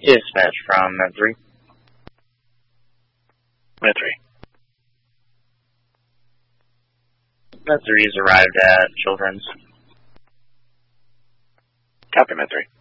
Dispatch from Med 3. Med 3. Med 3's arrived at Children's. Copy, Med 3.